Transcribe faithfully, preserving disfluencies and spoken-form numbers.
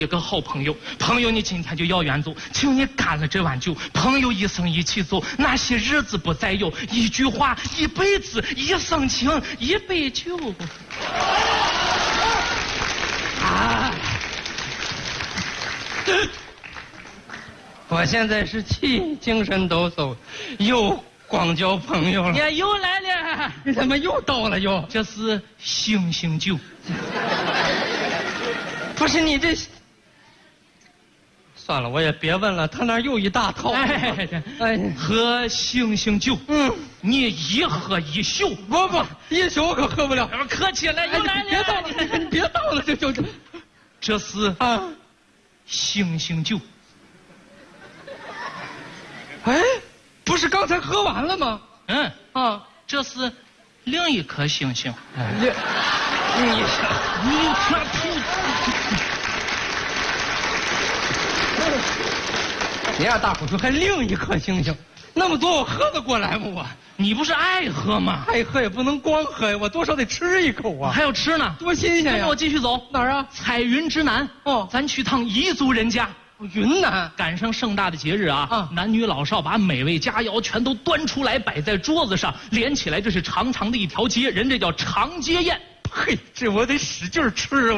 一个好朋友，朋友你今天就要远走，请你干了这碗酒。朋友一生一起走，那些日子不再有。一句话，一辈子，一生情，一杯酒。啊！ 我现在是气精神抖擞，又光交朋友了。 也又来了， 你怎么又到了又？ 这是星星酒。 不是你这。算了，我也别问了，他那儿又一大套。 哎，哎，喝星星酒， 嗯， 你一喝一宿。 不不，一宿我可喝不了。 客气了，又来了。 别倒了，你别倒了，这就这， 这是啊， 星星酒。 哎，不是刚才喝完了吗？ 嗯啊， 这是另一颗星星。 你，你你看吐。 你让大伙说还另一颗星星，那么多我喝得过来吗？我你不是爱喝吗？ 爱喝也不能光喝呀，我多少得吃一口啊！ 还要吃呢， 多新鲜呀！ 跟着我继续走。 哪儿啊？ 彩云之南。 哦， 咱去趟彝族人家。 云南赶上盛大的节日啊， 啊男女老少把美味佳肴全都端出来摆在桌子上，连起来这是长长的一条街，人这叫长街宴。 嘿，这我得使劲吃啊！